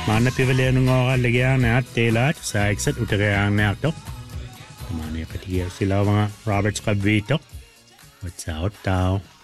Mana pivelen ng lagyan na tela sa exit utagayang na ito. Tamani katiya sila mga Roberts Cabito. What's out daw?